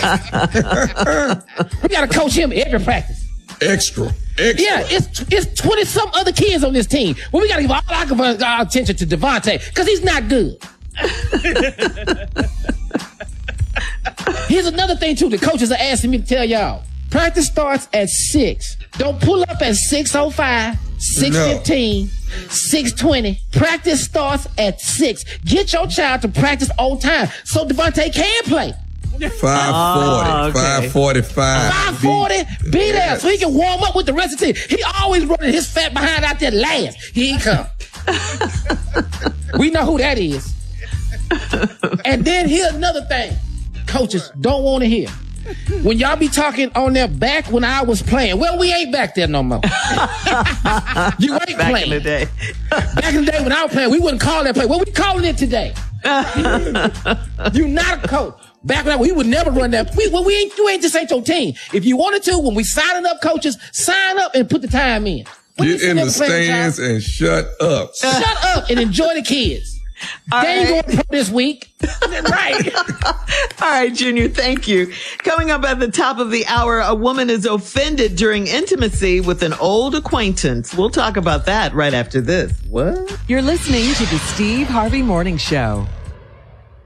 We got to coach him every practice. Extra. Yeah, it's 20 some other kids on this team. Well, we got to give all our attention to Devontae because he's not good. Here's another thing too. The coaches are asking me to tell y'all. Practice starts at 6. Don't pull up at 6:05, 6:15, 6:20. Practice starts at 6. Get your child to practice on time so Devontae can play. 5:40, 5:45. 5:40, be there so he can warm up with the rest of the team. He always running his fat behind out there last. Here he come. We know who that is. And then here's another thing coaches don't want to hear. When y'all be talking on there back when I was playing, well, we ain't back there no more. You ain't back playing. in the day. Back in the day when I was playing, we wouldn't call that play. What we calling it today? You not a coach. Back when we would never run that. You ain't just ain't your team. If you wanted to, when we signing up coaches, sign up and put the time in. Get in the stands and shut up. Shut up and enjoy the kids. They ain't going pro this week. Right. All right, Junior, thank you. Coming up at the top of the hour, a woman is offended during intimacy with an old acquaintance. We'll talk about that right after this. What? You're listening to the Steve Harvey Morning Show.